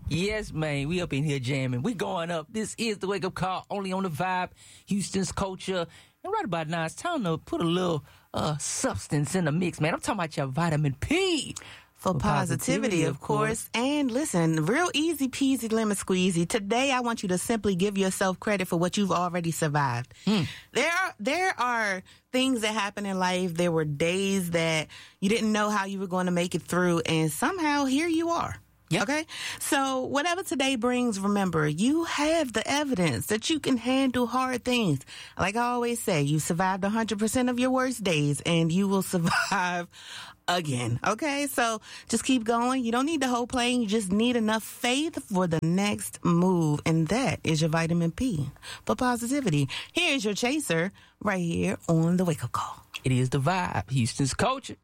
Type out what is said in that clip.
Yes, man. We up in here jamming. We going up. This is the Wake Up Call, only on the Vibe, Houston's culture. And right about now, it's time to put a little substance in the mix, man. I'm talking about your vitamin P. For positivity, of course. And listen, real easy peasy lemon squeezy. Today, I want you to simply give yourself credit for what you've already survived. There are things that happen in life. There were days that you didn't know how you were going to make it through, and somehow here you are. Yep. Okay? So whatever today brings, remember, you have the evidence that you can handle hard things. Like I always say, you survived 100% of your worst days, and you will survive again. Okay? So just keep going. You don't need the whole plane. You just need enough faith for the next move. And that is your vitamin P for positivity. Here's your chaser right here on the Wake Up Call. It is the Vibe, Houston's culture.